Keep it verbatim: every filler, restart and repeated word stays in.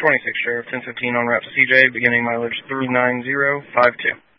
twenty-six Sheriff, ten fifteen on route to C J, beginning mileage three nine zero five two.